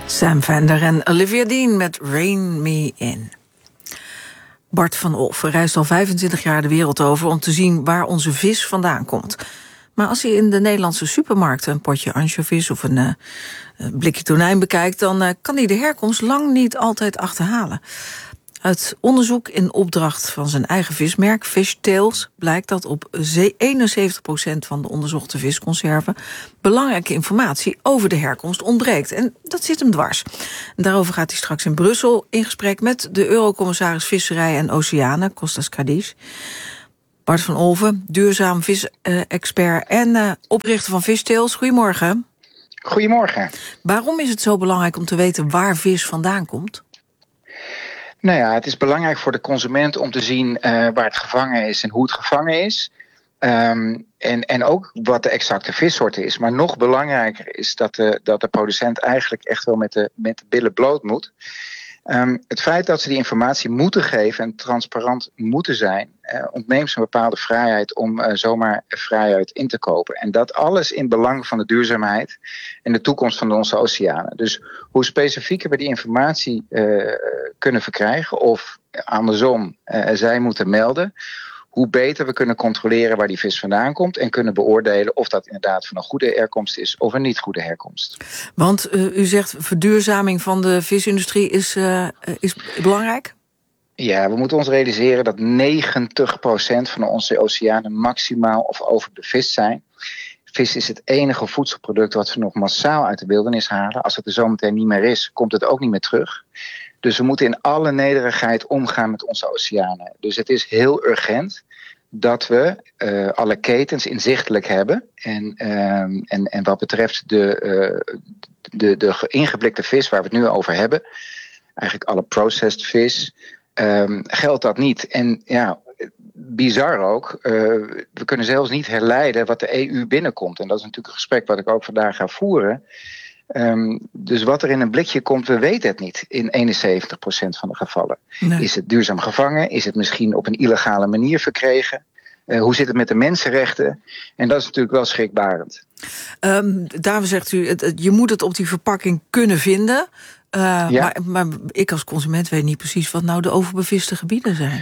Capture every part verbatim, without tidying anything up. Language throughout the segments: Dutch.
Sam Fender en Olivia Dean met Rain Me In. Bart van Olffen reist al vijfentwintig jaar de wereld over om te zien waar onze vis vandaan komt. Maar als hij in de Nederlandse supermarkten een potje ansjovis of een, uh, een blikje tonijn bekijkt, dan uh, kan hij de herkomst lang niet altijd achterhalen. Uit onderzoek in opdracht van zijn eigen vismerk Fishtails blijkt dat op eenenzeventig procent van de onderzochte visconserven belangrijke informatie over de herkomst ontbreekt. En dat zit hem dwars. En daarover gaat hij straks in Brussel in gesprek met de Eurocommissaris Visserij en Oceanen, Kostas Kadis. Bart van Olffen, duurzaam vis-expert en uh, oprichter van Fishtails. Goedemorgen. Goedemorgen. Waarom is het zo belangrijk om te weten waar vis vandaan komt? Nou ja, het is belangrijk voor de consument om te zien uh, waar het gevangen is en hoe het gevangen is. Um, en, en ook wat de exacte vissoort is. Maar nog belangrijker is dat de, dat de producent eigenlijk echt wel met de, met de billen bloot moet. Um, het feit dat ze die informatie moeten geven en transparant moeten zijn, uh, ontneemt ze een bepaalde vrijheid om uh, zomaar vrijuit in te kopen. En dat alles in belang van de duurzaamheid en de toekomst van onze oceanen. Dus hoe specifieker we die informatie uh, kunnen verkrijgen, of andersom uh, zij moeten melden, hoe beter we kunnen controleren waar die vis vandaan komt en kunnen beoordelen of dat inderdaad van een goede herkomst is of een niet goede herkomst. Want uh, u zegt verduurzaming van de visindustrie is, uh, is belangrijk? Ja, we moeten ons realiseren dat negentig procent van onze oceanen maximaal of overbevist zijn. Vis is het enige voedselproduct wat we nog massaal uit de wildernis halen. Als het er zometeen niet meer is, komt het ook niet meer terug. Dus we moeten in alle nederigheid omgaan met onze oceanen. Dus het is heel urgent dat we uh, alle ketens inzichtelijk hebben. En, uh, en, en wat betreft de, uh, de, de ingeblikte vis waar we het nu over hebben, eigenlijk alle processed vis, um, geldt dat niet. En ja, bizar ook, uh, we kunnen zelfs niet herleiden wat de E U binnenkomt. En dat is natuurlijk een gesprek wat ik ook vandaag ga voeren. Um, dus wat er in een blikje komt, we weten het niet in eenenzeventig procent van de gevallen. Nee. Is het duurzaam gevangen? Is het misschien op een illegale manier verkregen? Uh, hoe zit het met de mensenrechten? En dat is natuurlijk wel schrikbarend. Um, daarom zegt u, het, het, je moet het op die verpakking kunnen vinden. Uh, ja. maar, maar ik als consument weet niet precies wat nou de overbeviste gebieden zijn.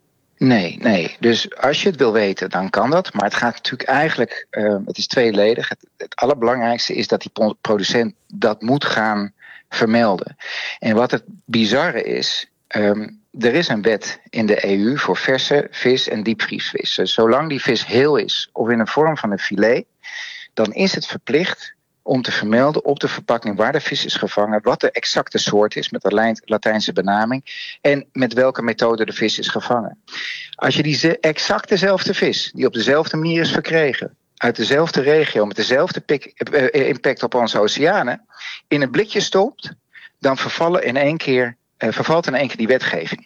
Nee, nee. Dus als je het wil weten, dan kan dat. Maar het gaat natuurlijk eigenlijk, uh, het is tweeledig. Het, het allerbelangrijkste is dat die producent dat moet gaan vermelden. En wat het bizarre is, um, er is een wet in de E U voor verse vis en diepvriesvis. Dus zolang die vis heel is of in de vorm van een filet, dan is het verplicht om te vermelden op de verpakking waar de vis is gevangen, wat de exacte soort is met de Latijnse benaming en met welke methode de vis is gevangen. Als je die exact dezelfde vis, die op dezelfde manier is verkregen, uit dezelfde regio, met dezelfde pik, uh, impact op onze oceanen, in een blikje stopt, dan vervallen in één keer, uh, vervalt in één keer die wetgeving.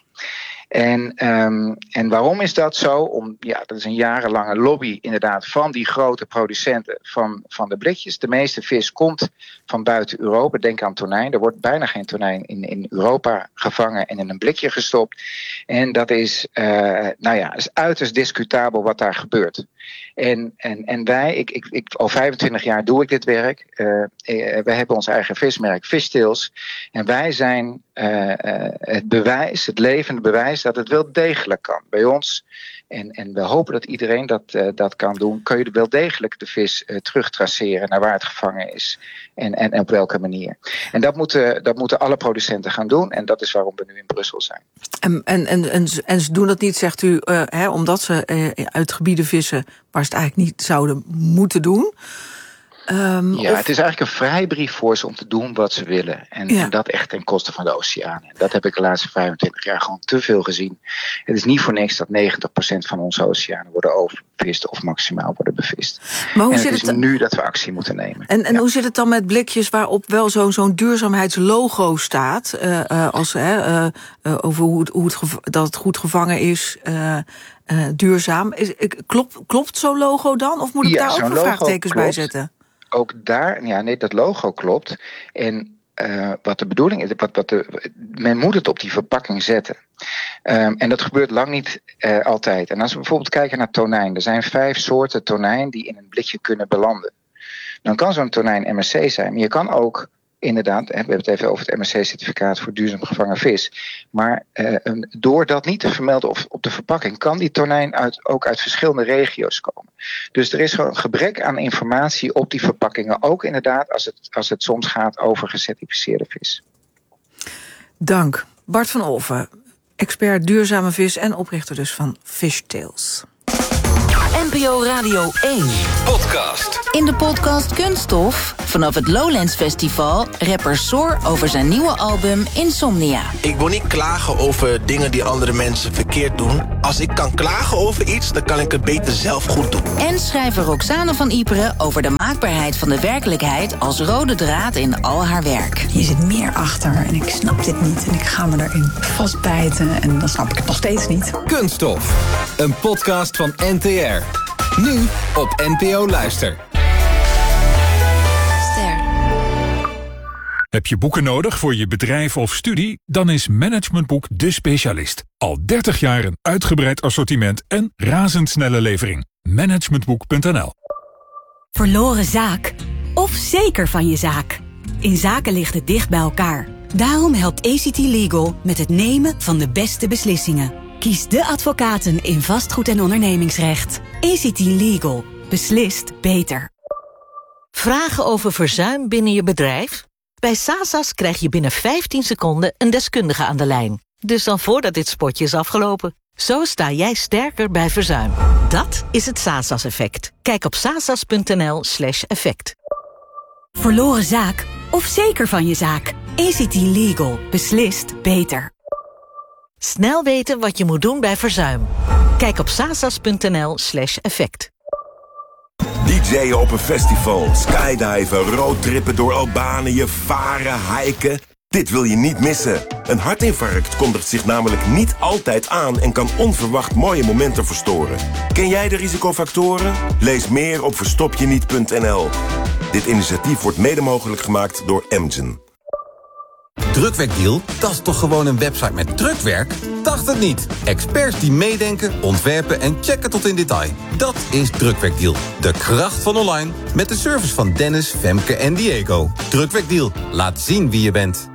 En, um, en waarom is dat zo? Om, ja, dat is een jarenlange lobby inderdaad van die grote producenten van, van de blikjes. De meeste vis komt van buiten Europa. Denk aan tonijn. Er wordt bijna geen tonijn in, in Europa gevangen en in een blikje gestopt. En dat is, uh, nou ja, is uiterst discutabel wat daar gebeurt. En, en, en wij, ik, ik, ik, al vijfentwintig jaar doe ik dit werk. Uh, wij hebben ons eigen vismerk Fishtails. En wij zijn uh, uh, het bewijs, het levende bewijs dat het wel degelijk kan. Bij ons, en, en we hopen dat iedereen dat, uh, dat kan doen, kun je wel degelijk de vis uh, terugtraceren naar waar het gevangen is. En, en, en op welke manier. En dat moeten, dat moeten alle producenten gaan doen. En dat is waarom we nu in Brussel zijn. En, en, en, en, en ze doen dat niet, zegt u, uh, hè, omdat ze uh, uit gebieden vissen waar ze het eigenlijk niet zouden moeten doen. Um, ja, of... het is eigenlijk een vrijbrief voor ze om te doen wat ze willen. En, ja. en dat echt ten koste van de oceanen. Dat heb ik de laatste vijfentwintig jaar gewoon te veel gezien. Het is niet voor niks dat negentig procent van onze oceanen worden overbevist of maximaal worden bevist. Maar hoe en zit het is het nu dat we actie moeten nemen. En, en ja. hoe zit het dan met blikjes waarop wel zo, zo'n duurzaamheidslogo staat? Uh, uh, als, uh, uh, over hoe het, hoe het gev- dat het goed gevangen is, uh, uh, duurzaam. Is, klopt, klopt zo'n logo dan? Of moet ik ja, daar ook vraagtekens bij zetten? Ook daar, ja, nee, dat logo klopt. En uh, wat de bedoeling is, wat, wat de, men moet het op die verpakking zetten. Um, en dat gebeurt lang niet uh, altijd. En als we bijvoorbeeld kijken naar tonijn, er zijn vijf soorten tonijn die in een blikje kunnen belanden. Dan kan zo'n tonijn M S C zijn, maar je kan ook inderdaad, we hebben het even over het M S C-certificaat voor duurzaam gevangen vis. Maar uh, door dat niet te vermelden op, op de verpakking, kan die tonijn uit, ook uit verschillende regio's komen. Dus er is gewoon een gebrek aan informatie op die verpakkingen. Ook inderdaad als het, als het soms gaat over gecertificeerde vis. Dank. Bart van Olven, expert duurzame vis en oprichter dus van Fishtails. N P O Radio één. Podcast. In de podcast Kunststof, vanaf het Lowlands Festival, rapper Soar over zijn nieuwe album Insomnia. Ik wil niet klagen over dingen die andere mensen verkeerd doen. Als ik kan klagen over iets, dan kan ik het beter zelf goed doen. En schrijver Roxane van Ypres over de maakbaarheid van de werkelijkheid als rode draad in al haar werk. Hier zit meer achter en ik snap dit niet en ik ga me erin vastbijten en dan snap ik het nog steeds niet. Kunststof, een podcast van N T R. Nu op N P O Luister. Ster. Heb je boeken nodig voor je bedrijf of studie? Dan is Managementboek de specialist. Al dertig jaar een uitgebreid assortiment en razendsnelle levering. Managementboek punt n l. Verloren zaak of zeker van je zaak. In zaken ligt het dicht bij elkaar. Daarom helpt A C T Legal met het nemen van de beste beslissingen. Kies de advocaten in vastgoed- en ondernemingsrecht. A C T Legal. Beslist beter. Vragen over verzuim binnen je bedrijf? Bij Sasas krijg je binnen vijftien seconden een deskundige aan de lijn. Dus dan voordat dit spotje is afgelopen. Zo sta jij sterker bij verzuim. Dat is het Sasas-effect. Kijk op sasas punt n l slash effect. Verloren zaak of zeker van je zaak. A C T Legal. Beslist beter. Snel weten wat je moet doen bij verzuim. Kijk op sasas punt n l slash effect. D J'en op een festival, skydiven, roadtrippen door Albanië, varen, hiken. Dit wil je niet missen. Een hartinfarct kondigt zich namelijk niet altijd aan en kan onverwacht mooie momenten verstoren. Ken jij de risicofactoren? Lees meer op verstopjeniet punt n l. Dit initiatief wordt mede mogelijk gemaakt door Amgen. Drukwerkdeal? Dat is toch gewoon een website met drukwerk? Dacht het niet. Experts die meedenken, ontwerpen en checken tot in detail. Dat is Drukwerkdeal. De kracht van online. Met de service van Dennis, Femke en Diego. Drukwerkdeal. Laat zien wie je bent.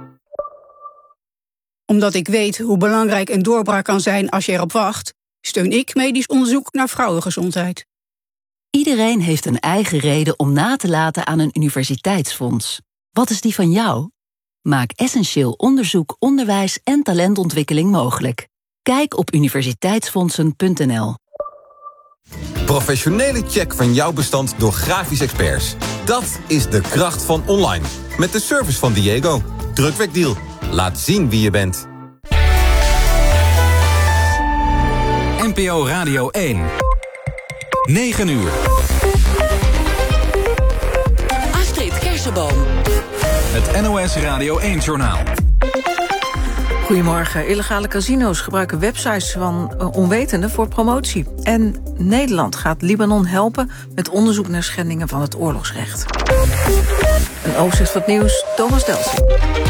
Omdat ik weet hoe belangrijk een doorbraak kan zijn als je erop wacht, steun ik medisch onderzoek naar vrouwengezondheid. Iedereen heeft een eigen reden om na te laten aan een universiteitsfonds. Wat is die van jou? Maak essentieel onderzoek, onderwijs en talentontwikkeling mogelijk. Kijk op universiteitsfondsen punt n l. Professionele check van jouw bestand door grafisch experts. Dat is de kracht van online. Met de service van Diego. Drukwerkdeal. Laat zien wie je bent. N P O Radio één. negen uur. Astrid Kersenboom. Het N O S Radio één-journaal. Goedemorgen. Illegale casino's gebruiken websites van uh, onwetenden voor promotie. En Nederland gaat Libanon helpen met onderzoek naar schendingen van het oorlogsrecht. Een overzicht van het nieuws, Thomas Delsing.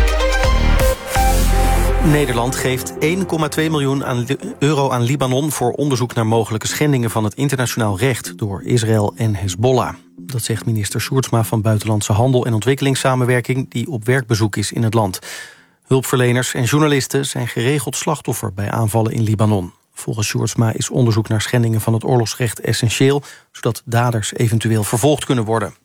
Nederland geeft één komma twee miljoen euro aan Libanon voor onderzoek naar mogelijke schendingen van het internationaal recht door Israël en Hezbollah. Dat zegt minister Sjoerdsma van Buitenlandse Handel en Ontwikkelingssamenwerking, die op werkbezoek is in het land. Hulpverleners en journalisten zijn geregeld slachtoffer bij aanvallen in Libanon. Volgens Sjoerdsma is onderzoek naar schendingen van het oorlogsrecht essentieel, zodat daders eventueel vervolgd kunnen worden.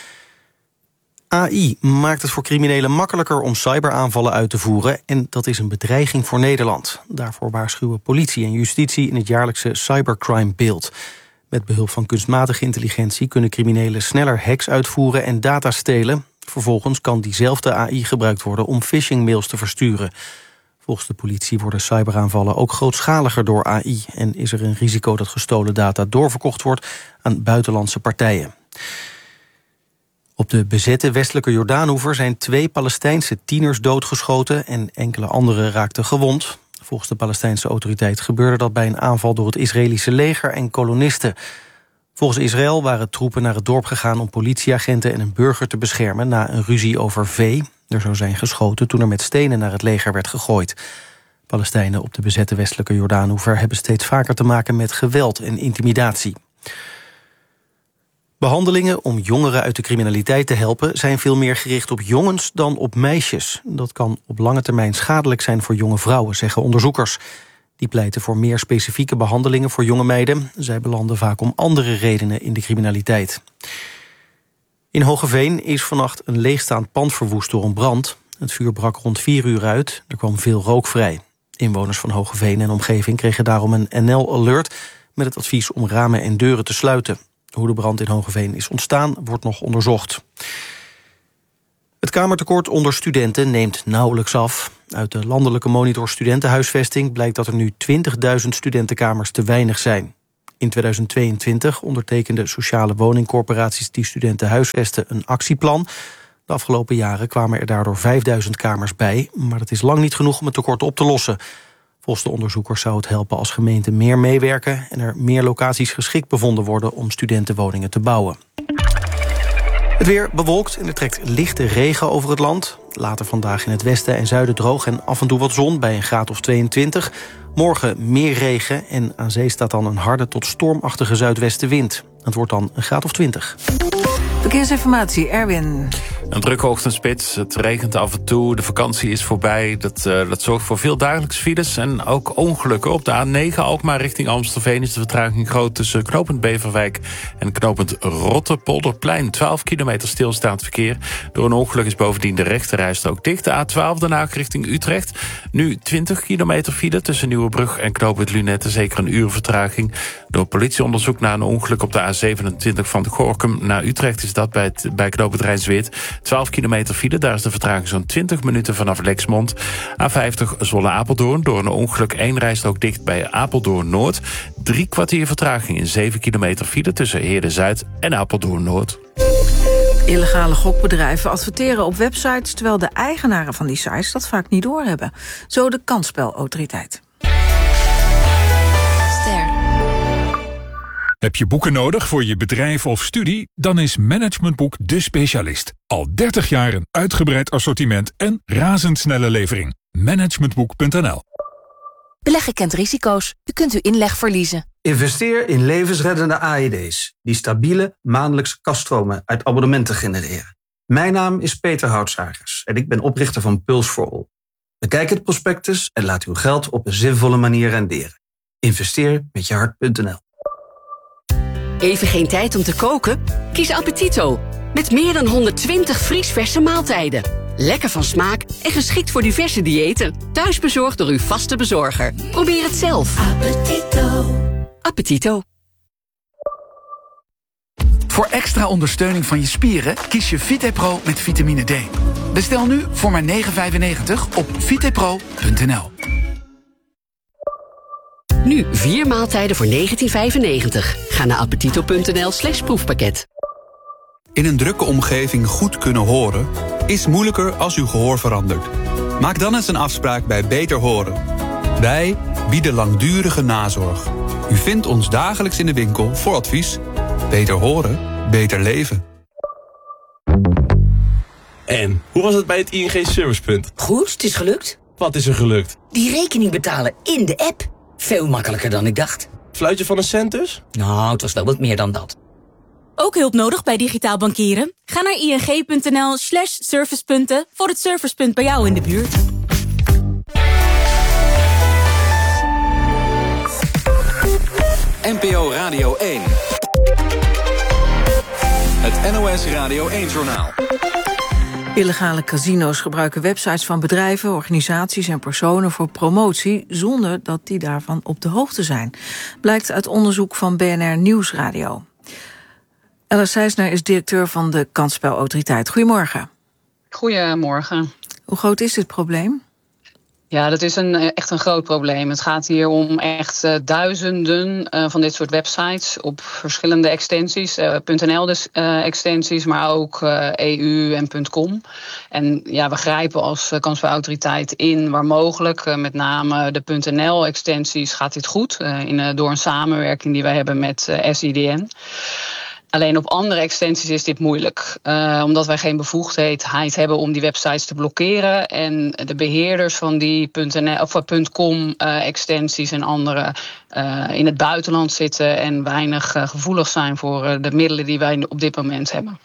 A I maakt het voor criminelen makkelijker om cyberaanvallen uit te voeren en dat is een bedreiging voor Nederland. Daarvoor waarschuwen politie en justitie in het jaarlijkse cybercrime-beeld. Met behulp van kunstmatige intelligentie kunnen criminelen sneller hacks uitvoeren en data stelen. Vervolgens kan diezelfde A I gebruikt worden om phishingmails te versturen. Volgens de politie worden cyberaanvallen ook grootschaliger door A I en is er een risico dat gestolen data doorverkocht wordt aan buitenlandse partijen. Op de bezette westelijke Jordaanoever zijn twee Palestijnse tieners doodgeschoten en enkele anderen raakten gewond. Volgens de Palestijnse autoriteit gebeurde dat bij een aanval door het Israëlische leger en kolonisten. Volgens Israël waren troepen naar het dorp gegaan om politieagenten en een burger te beschermen na een ruzie over vee. Er zou zijn geschoten toen er met stenen naar het leger werd gegooid. Palestijnen op de bezette westelijke Jordaanoever hebben steeds vaker te maken met geweld en intimidatie. Behandelingen om jongeren uit de criminaliteit te helpen zijn veel meer gericht op jongens dan op meisjes. Dat kan op lange termijn schadelijk zijn voor jonge vrouwen, zeggen onderzoekers. Die pleiten voor meer specifieke behandelingen voor jonge meiden. Zij belanden vaak om andere redenen in de criminaliteit. In Hoogeveen is vannacht een leegstaand pand verwoest door een brand. Het vuur brak rond vier uur uit. Er kwam veel rook vrij. Inwoners van Hoogeveen en omgeving kregen daarom een N L-alert met het advies om ramen en deuren te sluiten. Hoe de brand in Hoogeveen is ontstaan, wordt nog onderzocht. Het kamertekort onder studenten neemt nauwelijks af. Uit de landelijke monitor studentenhuisvesting blijkt dat er nu twintigduizend studentenkamers te weinig zijn. In tweeduizend tweeëntwintig ondertekenden sociale woningcorporaties die studenten huisvesten een actieplan. De afgelopen jaren kwamen er daardoor vijfduizend kamers bij, maar dat is lang niet genoeg om het tekort op te lossen. Volgens de onderzoekers zou het helpen als gemeenten meer meewerken en er meer locaties geschikt bevonden worden om studentenwoningen te bouwen. Het weer bewolkt en er trekt lichte regen over het land. Later vandaag in het westen en zuiden droog en af en toe wat zon bij een graad of tweeëntwintig. Morgen meer regen en aan zee staat dan een harde tot stormachtige zuidwestenwind. Het wordt dan een graad of twintig. Verkeersinformatie, Erwin. Een drukke ochtendspits, het regent af en toe, de vakantie is voorbij. Dat, uh, dat zorgt voor veel dagelijkse files en ook ongelukken. Op de A negen Alkmaar richting Amstelveen is de vertraging groot tussen knopend Beverwijk en knopend Rotterpolderplein. twaalf kilometer stilstaand verkeer. Door een ongeluk is bovendien de rechterrijstrook dicht. De A twaalf Den Haag richting Utrecht. Nu twintig kilometer file tussen Nieuwebrug en knopend Lunette. Zeker een uur vertraging. Door politieonderzoek na een ongeluk op de A zevenentwintig van de Gorinchem naar Utrecht is dat bij, het, bij knopend Rijnsweert. twaalf kilometer file, daar is de vertraging zo'n twintig minuten vanaf Lexmond. A vijftig Zwolle-Apeldoorn, door een ongeluk één rijstrook dicht bij Apeldoorn-Noord. Drie kwartier vertraging in zeven kilometer file tussen Heerde-Zuid en Apeldoorn-Noord. Illegale gokbedrijven adverteren op websites, terwijl de eigenaren van die sites dat vaak niet doorhebben. Zo de Kansspelautoriteit. Heb je boeken nodig voor je bedrijf of studie? Dan is Managementboek de specialist. Al dertig jaar een uitgebreid assortiment en razendsnelle levering. Managementboek punt n l. Beleggen kent risico's. U kunt uw inleg verliezen. Investeer in levensreddende A E D's... die stabiele maandelijkse kaststromen uit abonnementen genereren. Mijn naam is Peter Houtsagers en ik ben oprichter van Pulse for All. Bekijk het prospectus en laat uw geld op een zinvolle manier renderen. Investeer met je hart punt n l. Even geen tijd om te koken? Kies Appetito. Met meer dan honderdtwintig vriesverse maaltijden. Lekker van smaak en geschikt voor diverse diëten. Thuisbezorgd door uw vaste bezorger. Probeer het zelf. Appetito. Appetito. Voor extra ondersteuning van je spieren kies je VitePro met vitamine D. Bestel nu voor maar negen vijfennegentig op vitepro punt n l. Nu vier maaltijden voor negentien vijfennegentig. Ga naar appetito punt n l slash proefpakket. In een drukke omgeving goed kunnen horen is moeilijker als uw gehoor verandert. Maak dan eens een afspraak bij Beter Horen. Wij bieden langdurige nazorg. U vindt ons dagelijks in de winkel voor advies. Beter horen, beter leven. En, hoe was het bij het I N G Servicepunt? Goed, het is gelukt. Wat is er gelukt? Die rekening betalen in de app. Veel makkelijker dan ik dacht. Fluitje van een cent dus? Nou, het was wel wat meer dan dat. Ook hulp nodig bij digitaal bankieren? Ga naar ing punt n l slash servicepunten voor het servicepunt bij jou in de buurt. N P O Radio één. Het N O S Radio één-journaal. Illegale casino's gebruiken websites van bedrijven, organisaties en personen voor promotie zonder dat die daarvan op de hoogte zijn. Blijkt uit onderzoek van B N R Nieuwsradio. Ella Seisner is directeur van de Kansspelautoriteit. Goedemorgen. Goedemorgen. Hoe groot is dit probleem? Ja, dat is een, echt een groot probleem. Het gaat hier om echt uh, duizenden uh, van dit soort websites op verschillende extensies. Uh, .nl dus uh, extensies, maar ook uh, E U en .com. En ja, we grijpen als uh, Kansspelautoriteit in waar mogelijk. Uh, met name de .nl extensies gaat dit goed. Uh, in, uh, door een samenwerking die wij hebben met uh, S I D N. Alleen op andere extensies is dit moeilijk. Uh, omdat wij geen bevoegdheid hebben om die websites te blokkeren. En de beheerders van die .nl, of .com uh, extensies en andere uh, in het buitenland zitten en weinig uh, gevoelig zijn voor uh, de middelen die wij op dit moment hebben.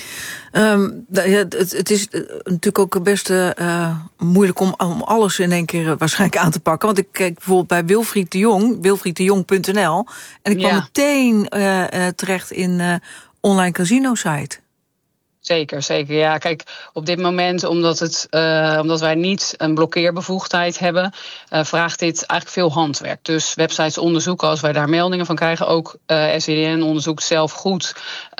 Um, het, het is natuurlijk ook best uh, moeilijk om, om alles in één keer uh, waarschijnlijk aan te pakken. Want ik kijk bijvoorbeeld bij Wilfried de Jong, wilfried de jong punt n l. En ik kwam ja. meteen uh, uh, terecht in uh, online casino site. Zeker, zeker. Ja, kijk, op dit moment, omdat, het, uh, omdat wij niet een blokkeerbevoegdheid hebben, uh, vraagt dit eigenlijk veel handwerk. Dus websites onderzoeken, als wij daar meldingen van krijgen, ook uh, S E D N onderzoekt zelf goed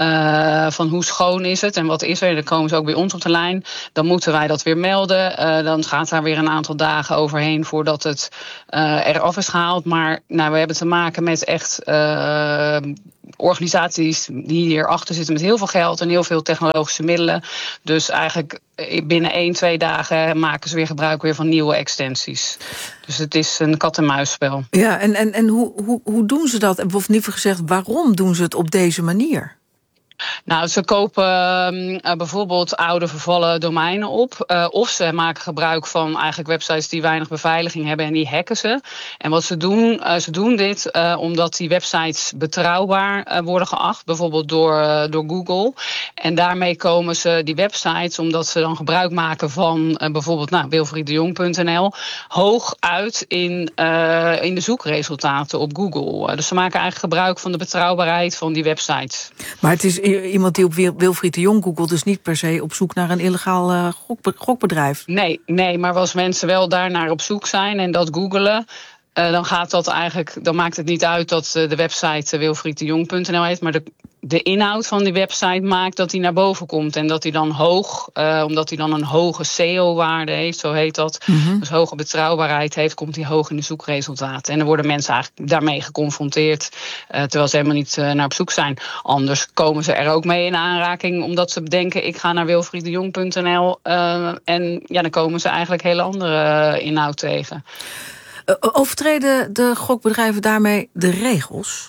uh, van hoe schoon is het en wat is er. Dan komen ze ook bij ons op de lijn. Dan moeten wij dat weer melden. Uh, dan gaat daar weer een aantal dagen overheen voordat het uh, eraf is gehaald. Maar nou, we hebben te maken met echt Uh, organisaties die hierachter zitten met heel veel geld en heel veel technologische middelen. Dus eigenlijk binnen één, twee dagen maken ze weer gebruik weer van nieuwe extensies. Dus het is een kat-en-muisspel. Ja, en, en, en hoe, hoe, hoe doen ze dat? Of liever gezegd, waarom doen ze het op deze manier? Nou, ze kopen uh, bijvoorbeeld oude vervallen domeinen op. Uh, of ze maken gebruik van eigenlijk websites die weinig beveiliging hebben en die hacken ze. En wat ze doen, uh, ze doen dit uh, omdat die websites betrouwbaar uh, worden geacht. Bijvoorbeeld door, uh, door Google. En daarmee komen ze die websites, omdat ze dan gebruik maken van uh, bijvoorbeeld nou, wilfried de jong punt n l, hoog uit in, uh, in de zoekresultaten op Google. Uh, dus ze maken eigenlijk gebruik van de betrouwbaarheid van die websites. Maar het is iemand die op Wilfried de Jong googelt, dus niet per se op zoek naar een illegaal uh, gokbe- gokbedrijf. Nee, nee, maar als mensen wel daarnaar op zoek zijn en dat googelen, Uh, dan gaat dat eigenlijk, dan maakt het niet uit dat uh, de website uh, wilfried de jong punt n l heet, maar de, de inhoud van die website maakt dat hij naar boven komt en dat hij dan hoog, uh, omdat hij dan een hoge S E O-waarde heeft, zo heet dat, mm-hmm. dus hoge betrouwbaarheid heeft, komt hij hoog in de zoekresultaten. En dan worden mensen eigenlijk daarmee geconfronteerd, uh, terwijl ze helemaal niet uh, naar op zoek zijn. Anders komen ze er ook mee in aanraking, omdat ze bedenken, ik ga naar wilfried de jong punt n l uh, en ja, dan komen ze eigenlijk hele andere uh, inhoud tegen. Uh, overtreden de gokbedrijven daarmee de regels?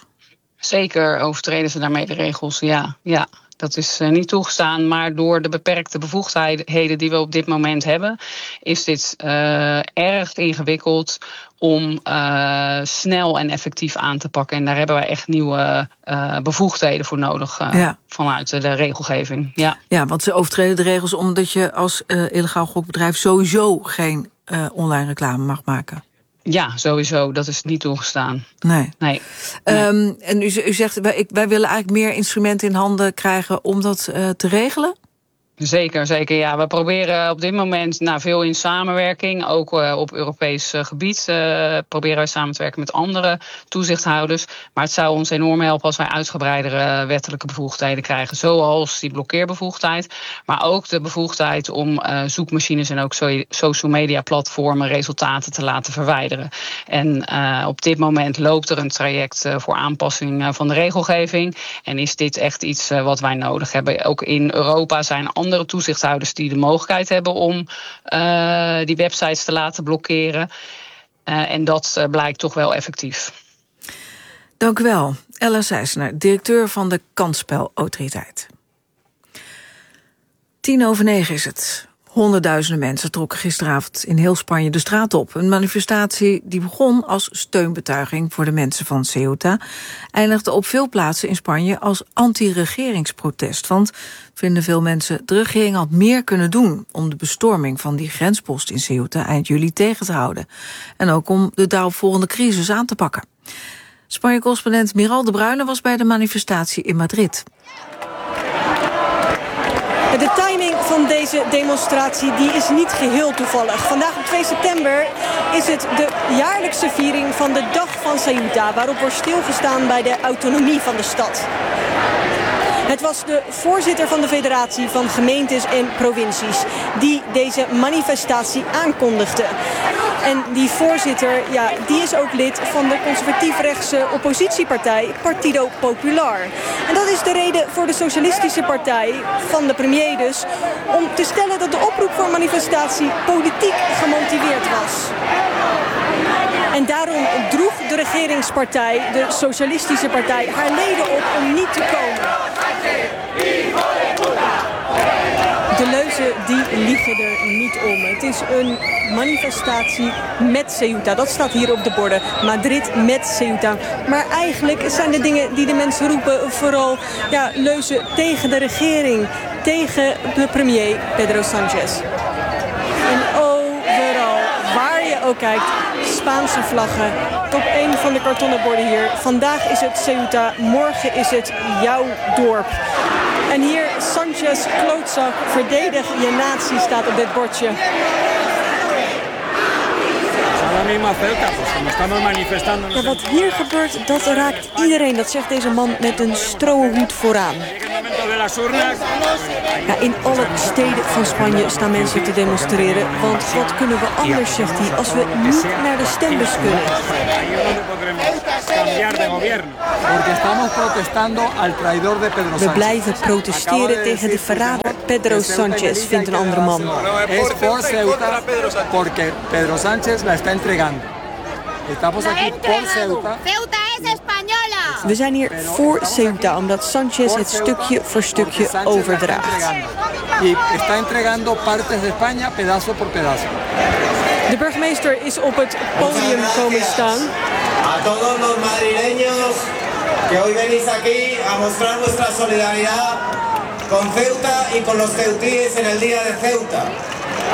Zeker overtreden ze daarmee de regels, ja. ja. Dat is uh, niet toegestaan, maar door de beperkte bevoegdheden die we op dit moment hebben, is dit uh, erg ingewikkeld om uh, snel en effectief aan te pakken. En daar hebben wij echt nieuwe uh, bevoegdheden voor nodig uh, ja. vanuit de regelgeving. Ja. ja, want ze overtreden de regels omdat je als uh, illegaal gokbedrijf sowieso geen uh, online reclame mag maken. Ja, sowieso. Dat is niet toegestaan. Nee. nee. nee. Um, en u, u zegt, wij, wij willen eigenlijk meer instrumenten in handen krijgen om dat uh, te regelen? Zeker, zeker. Ja, we proberen op dit moment nou, veel in samenwerking, ook uh, op Europees uh, gebied, uh, proberen wij samen te werken met andere toezichthouders. Maar het zou ons enorm helpen als wij uitgebreidere uh, wettelijke bevoegdheden krijgen, zoals die blokkeerbevoegdheid, maar ook de bevoegdheid om uh, zoekmachines en ook so- social media platformen resultaten te laten verwijderen. En uh, op dit moment loopt er een traject uh, voor aanpassing uh, van de regelgeving en is dit echt iets uh, wat wij nodig hebben. Ook in Europa zijn andere andere toezichthouders die de mogelijkheid hebben om uh, die websites te laten blokkeren. Uh, en dat uh, blijkt toch wel effectief. Dank u wel. Ella Sijssener, directeur van de Kansspelautoriteit. Tien over negen is het. Honderdduizenden mensen trokken gisteravond in heel Spanje de straat op. Een manifestatie die begon als steunbetuiging voor de mensen van Ceuta, eindigde op veel plaatsen in Spanje als anti-regeringsprotest. Want, vinden veel mensen, de regering had meer kunnen doen om de bestorming van die grenspost in Ceuta eind juli tegen te houden. En ook om de daaropvolgende crisis aan te pakken. Spanje-correspondent Miral de Bruyne was bij de manifestatie in Madrid. De timing van deze demonstratie die is niet geheel toevallig. Vandaag op twee september is het de jaarlijkse viering van de Dag van Ceuta, waarop wordt stilgestaan bij de autonomie van de stad. Het was de voorzitter van de Federatie van Gemeentes en Provincies die deze manifestatie aankondigde. En die voorzitter, ja, die is ook lid van de conservatief-rechtse oppositiepartij Partido Popular. En dat is de reden voor de socialistische partij van de premier dus om te stellen dat de oproep voor manifestatie politiek gemotiveerd was. En daarom droeg de regeringspartij, de socialistische partij, haar leden op om niet te komen. De leuzen die liegen er niet om. Het is een manifestatie met Ceuta. Dat staat hier op de borden. Madrid met Ceuta. Maar eigenlijk zijn de dingen die de mensen roepen vooral ja, leuzen tegen de regering. Tegen de premier Pedro Sanchez. En overal, waar je ook kijkt, Spaanse vlaggen. Op een van de kartonnen borden hier. Vandaag is het Ceuta, morgen is het jouw dorp. En hier Sanchez, klootzak, verdedig je natie staat op dit bordje. Ja, wat hier gebeurt, dat raakt iedereen. Dat zegt deze man met een strohoed vooraan. Ja, in alle steden van Spanje staan mensen te demonstreren. Want wat kunnen we anders, zegt hij, als we niet naar de stembus kunnen? We blijven protesteren tegen de verrader Pedro Sanchez, vindt een andere man. Pedro Sánchez la está entregando. Estamos aquí por Ceuta. Ceuta es española. We zijn hier voor Ceuta omdat Sanchez het stukje voor stukje overdraagt. Y está entregando partes de España pedazo por pedazo. De burgemeester is op het podium komen staan. A todos los madrileños que hoy venís aquí a mostrar nuestra solidaridad con Ceuta y con los ceutíes en el día de Ceuta.